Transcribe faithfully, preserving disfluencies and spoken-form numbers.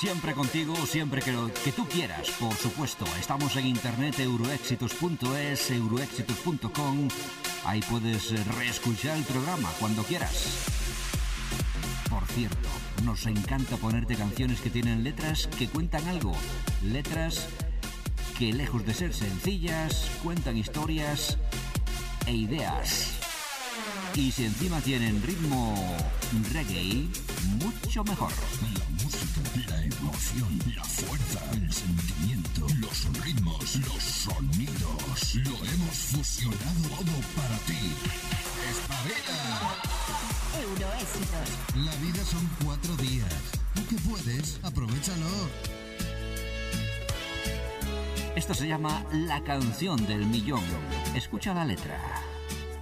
Siempre contigo, siempre que, lo, que tú quieras, por supuesto. Estamos en internet, euroéxitos punto es, euroéxitos punto com. Ahí puedes reescuchar el programa cuando quieras. Por cierto, nos encanta ponerte canciones que tienen letras que cuentan algo. Letras que, lejos de ser sencillas, cuentan historias e ideas. Y si encima tienen ritmo reggae, mucho mejor. La música, la emoción, la fuerza, el sentimiento, los ritmos, los sonidos. Lo hemos fusionado todo para ti. ¡Espabila! Euroéxitos. La vida son cuatro días. ¿Tú que puedes? Aprovechalo. Esto se llama La Canción del Millón. Escucha la letra.